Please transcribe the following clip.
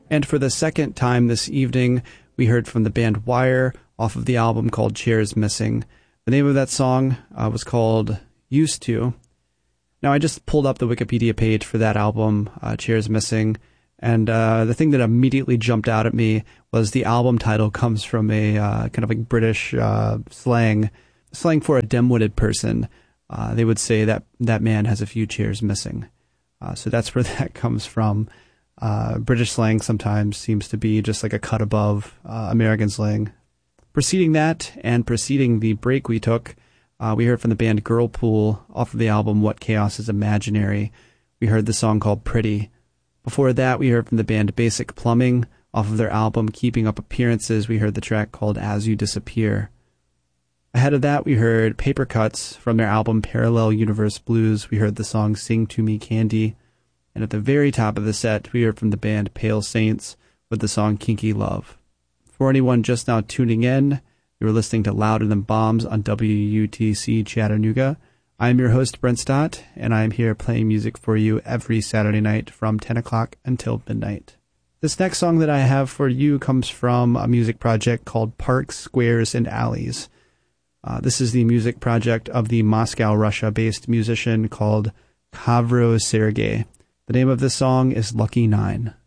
And for the second time this evening, we heard from the band Wire off of the album called Chairs Missing. The name of that song was called Used To. Now, I just pulled up the Wikipedia page for that album, Chairs Missing, and the thing that immediately jumped out at me was the album title comes from a kind of like British slang for a dim-witted person. They would say that that man has a few chairs missing. So that's where that comes from. British slang sometimes seems to be just like a cut above American slang. Preceding that and preceding the break we took, we heard from the band Girlpool off of the album What Chaos Is Imaginary. We heard the song called Pretty. Before that, we heard from the band Basic Plumbing off of their album Keeping Up Appearances. We heard the track called As You Disappear. Ahead of that, we heard Paper Cuts from their album Parallel Universe Blues. We heard the song Sing to Me Candy. And at the very top of the set, we heard from the band Pale Saints with the song Kinky Love. For anyone just now tuning in, you are listening to Louder Than Bombs on WUTC Chattanooga. I'm your host, Brent Stott, and I'm here playing music for you every Saturday night from 10 o'clock until midnight. This next song that I have for you comes from a music project called Parks, Squares, and Alleys. This is the music project of the Moscow, Russia-based musician called Khavro Sergey. The name of this song is Lucky 9.